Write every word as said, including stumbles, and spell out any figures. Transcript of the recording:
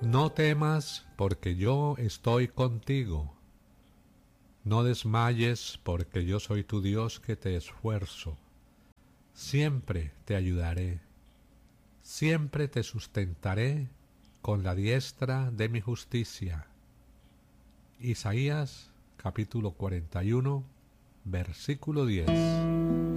No temas, porque yo estoy contigo. No desmayes, porque yo soy tu Dios que te esfuerzo. Siempre te ayudaré. Siempre te sustentaré con la diestra de mi justicia. Isaías capítulo cuarenta y uno, versículo diez.